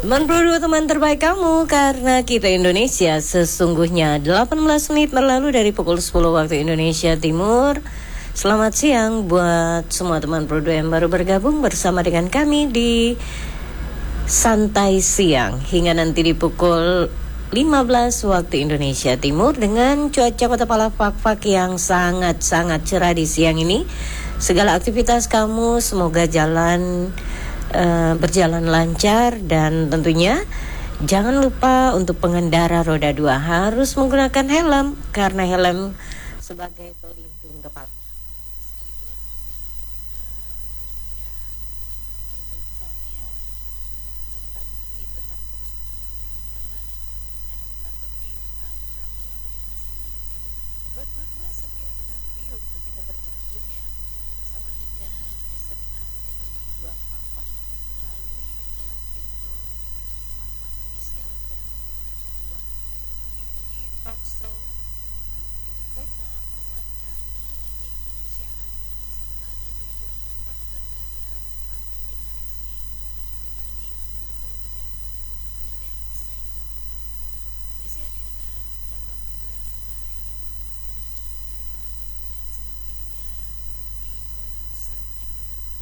teman terbaik kamu, karena kita Indonesia sesungguhnya 18 menit berlalu dari pukul 10 waktu Indonesia Timur. Selamat siang buat semua teman Pro2 yang baru bergabung bersama dengan kami di Santai Siang hingga nanti di pukul 15 waktu Indonesia Timur dengan cuaca Kota Palafak yang sangat-sangat cerah di siang ini. Segala aktivitas kamu semoga berjalan lancar, dan tentunya jangan lupa untuk pengendara roda 2 harus menggunakan helm karena helm sebagai pelindung kepala.